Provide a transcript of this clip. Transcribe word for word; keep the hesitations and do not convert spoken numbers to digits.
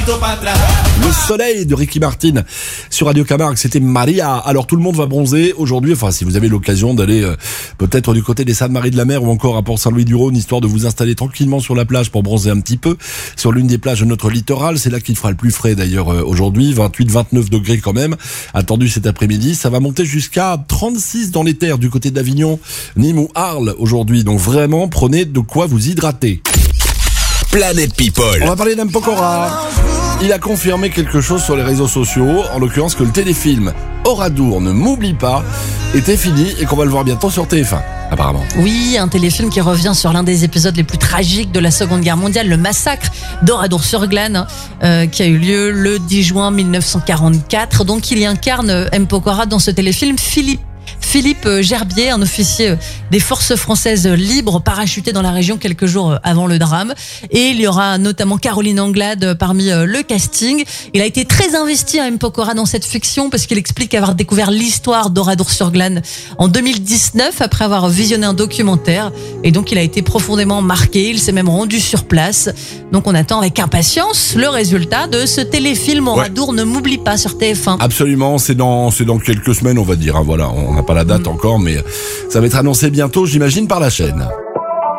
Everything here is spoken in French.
Le soleil de Ricky Martin sur Radio Camargue, c'était Maria. Alors tout le monde va bronzer aujourd'hui, enfin si vous avez l'occasion d'aller euh, peut-être du côté des Saintes-Maries-de-la-Mer ou encore à Port-Saint-Louis-du-Rhône, histoire de vous installer tranquillement sur la plage pour bronzer un petit peu, sur l'une des plages de notre littoral, c'est là qu'il fera le plus frais d'ailleurs euh, aujourd'hui, vingt-huit à vingt-neuf degrés quand même, attendu cet après-midi, ça va monter jusqu'à trente-six dans les terres du côté d'Avignon, Nîmes ou Arles aujourd'hui, donc vraiment prenez de quoi vous hydrater. Planète People. On va parler d'M. Pokora. Il a confirmé quelque chose sur les réseaux sociaux, en l'occurrence que le téléfilm Oradour ne m'oublie pas était fini et qu'on va le voir bientôt sur T F un, apparemment. Oui, un téléfilm qui revient sur l'un des épisodes les plus tragiques de la Seconde Guerre mondiale, le massacre d'Oradour-sur-Glane, euh, qui a eu lieu le dix juin mille neuf cent quarante-quatre. Donc il y incarne M. Pokora dans ce téléfilm Philippe. Philippe Gerbier, un officier des forces françaises libres, parachuté dans la région quelques jours avant le drame. Et il y aura notamment Caroline Anglade parmi le casting. Il a été très investi à M. Pokora dans cette fiction parce qu'il explique avoir découvert l'histoire d'Oradour-sur-Glane en deux mille dix-neuf après avoir visionné un documentaire. Et donc il a été profondément marqué. Il s'est même rendu sur place. Donc on attend avec impatience le résultat de ce téléfilm Oradour ouais. ne m'oublie pas sur T F un. Absolument, c'est dans, c'est dans quelques semaines on va dire. Hein, voilà, on n'a pas la date encore, mais ça va être annoncé bientôt, j'imagine, par la chaîne.